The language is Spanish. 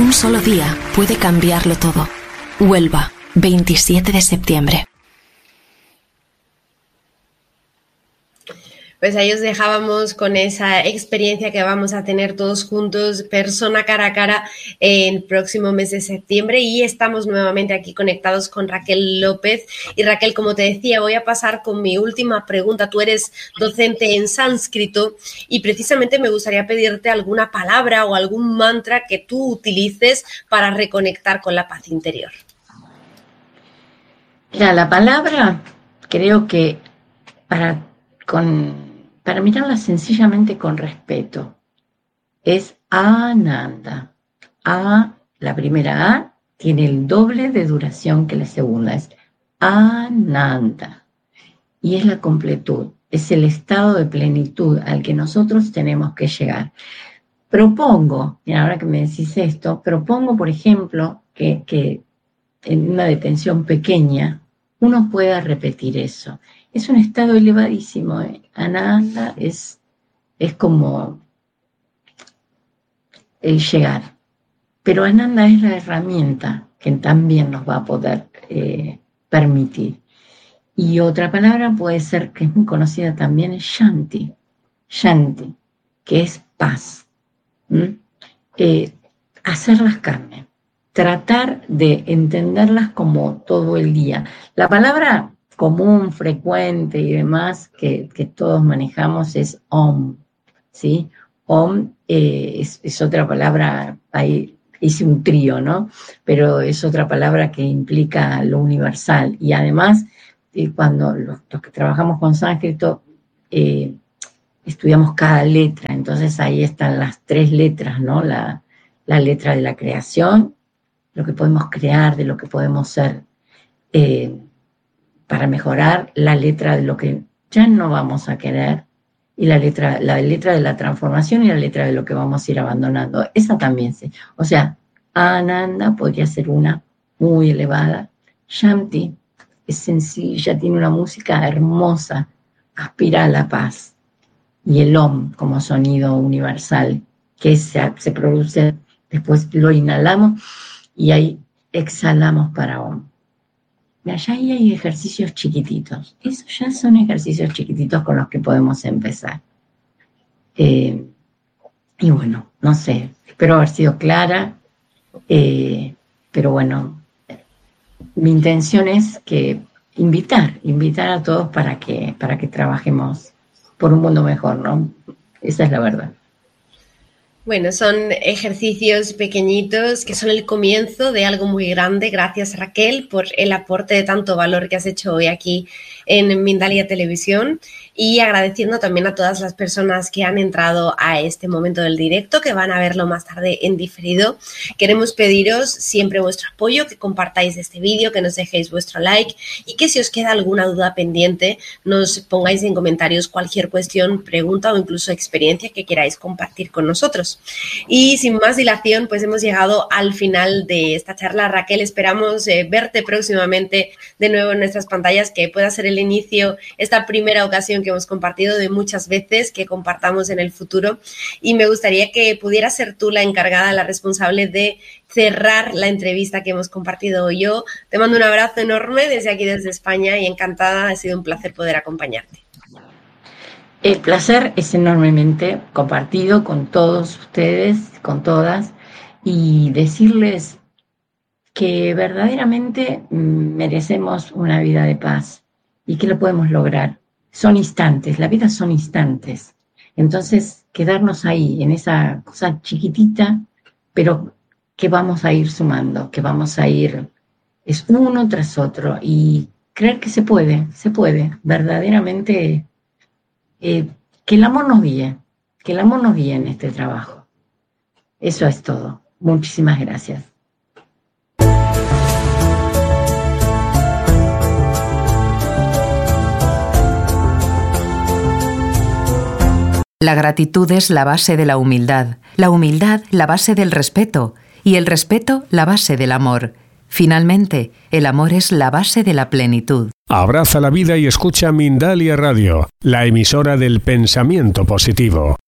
Un solo día puede cambiarlo todo. Huelva, 27 de septiembre. Pues ahí os dejábamos con esa experiencia que vamos a tener todos juntos, persona cara a cara, en el próximo mes de septiembre, y estamos nuevamente aquí conectados con Raquel López. Y Raquel, como te decía, voy a pasar con mi última pregunta. Tú eres docente en sánscrito y precisamente me gustaría pedirte alguna palabra o algún mantra que tú utilices para reconectar con la paz interior. Mira, la palabra creo que para mirarla sencillamente con respeto, es Ananda. La primera A tiene el doble de duración que la segunda, es Ananda. Y es la completud, es el estado de plenitud al que nosotros tenemos que llegar. Propongo, y ahora que me decís esto, por ejemplo, que en una detención pequeña uno pueda repetir eso. Es un estado elevadísimo. Ananda es como el llegar. Pero Ananda es la herramienta que también nos va a poder permitir. Y otra palabra puede ser, que es muy conocida también, es Shanti. Shanti, que es paz. Hacerlas carne. Tratar de entenderlas como todo el día. La palabra común, frecuente y demás que todos manejamos es Om, ¿sí? Om es otra palabra, ahí hice un trío, ¿no? Pero es otra palabra que implica lo universal. Y además, cuando los que trabajamos con sánscrito, estudiamos cada letra, entonces ahí están las 3 letras, ¿no? La letra de la creación, lo que podemos crear, de lo que podemos ser, para mejorar, la letra de lo que ya no vamos a querer, y la letra de la transformación y la letra de lo que vamos a ir abandonando. Esa también o sea, Ananda podría ser una muy elevada. Shanti es sencilla, tiene una música hermosa, aspira a la paz. Y el Om como sonido universal, que se produce, después lo inhalamos y ahí exhalamos para Om. Allá ahí hay ejercicios chiquititos. Esos ya son ejercicios chiquititos con los que podemos empezar. Y bueno, no sé, espero haber sido clara, pero bueno, mi intención es invitar a todos para que trabajemos por un mundo mejor, ¿no? Esa es la verdad. Bueno, son ejercicios pequeñitos que son el comienzo de algo muy grande. Gracias, Raquel, por el aporte de tanto valor que has hecho hoy aquí en Mindalia Televisión, y agradeciendo también a todas las personas que han entrado a este momento del directo, que van a verlo más tarde en diferido. Queremos pediros siempre vuestro apoyo, que compartáis este vídeo, que nos dejéis vuestro like y que si os queda alguna duda pendiente nos pongáis en comentarios cualquier cuestión, pregunta o incluso experiencia que queráis compartir con nosotros. Y sin más dilación, pues hemos llegado al final de esta charla. Raquel, esperamos verte próximamente de nuevo en nuestras pantallas, que pueda ser el inicio, esta primera ocasión que hemos compartido de muchas veces que compartamos en el futuro, y me gustaría que pudieras ser tú la encargada, la responsable de cerrar la entrevista que hemos compartido hoy. Yo te mando un abrazo enorme desde aquí, desde España, y encantada, ha sido un placer poder acompañarte. El placer es enormemente compartido con todos ustedes, con todas, y decirles que verdaderamente merecemos una vida de paz y que lo podemos lograr. Son instantes, la vida son instantes. Entonces, quedarnos ahí, en esa cosa chiquitita, pero que vamos a ir sumando, que vamos a ir, es uno tras otro, y creer que se puede, verdaderamente, que el amor nos guíe en este trabajo. Eso es todo. Muchísimas gracias. La gratitud es la base de la humildad la base del respeto, y el respeto la base del amor. Finalmente, el amor es la base de la plenitud. Abraza la vida y escucha Mindalia Radio, la emisora del pensamiento positivo.